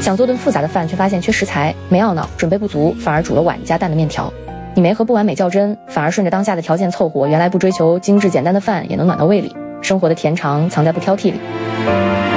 想做顿复杂的饭，却发现缺食材，没懊恼，准备不足，反而煮了碗加蛋的面条。你没和不完美较真，反而顺着当下的条件凑合，原来不追求精致简单的饭也能暖到胃里。生活的甜长藏在不挑剔里。